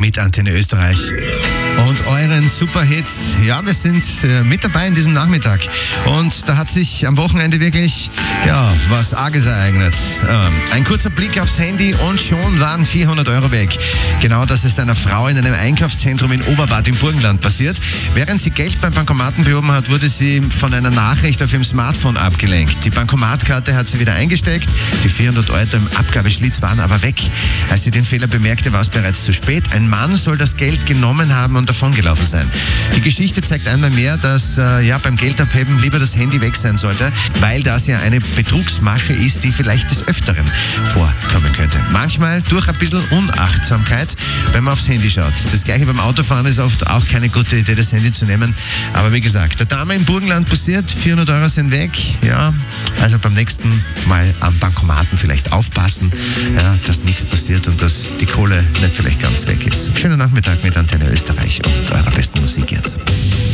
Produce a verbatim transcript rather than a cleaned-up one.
mit Antenne Österreich und euren Superhits. Ja, wir sind äh, mit dabei in diesem Nachmittag und da hat sich am Wochenende wirklich, ja, was Arges ereignet. Ähm, ein kurzer Blick aufs Handy und schon waren vierhundert Euro weg. Genau das ist einer Frau in einem Einkaufszentrum in Oberbad im Burgenland passiert. Während sie Geld beim Bankomaten behoben hat, wurde sie von einer Nachricht auf ihrem Smartphone abgelenkt. Die Bankomatkarte hat sie wieder eingesteckt, die vierhundert Euro im Abgabeschlitz waren aber weg. Als sie den Fehler bemerkte, war es bereits zu spät. Ein Mann soll das Geld genommen haben und davongelaufen sein. Die Geschichte zeigt einmal mehr, dass äh, ja, beim Geldabheben lieber das Handy weg sein sollte, weil das ja eine Betrugsmasche ist, die vielleicht des Öfteren vorkommen könnte. Manchmal durch ein bisschen Unachtsamkeit, wenn man aufs Handy schaut. Das gleiche beim Autofahren ist oft auch keine gute Idee, das Handy zu nehmen. Aber wie gesagt, der Dame im Burgenland passiert, vierhundert Euro sind weg. Ja, also beim nächsten Mal am Bankomaten vielleicht aufpassen, ja, dass nichts passiert und dass die Kohle nicht vielleicht ganz weg ist. Schönen Nachmittag mit Antenne Österreich und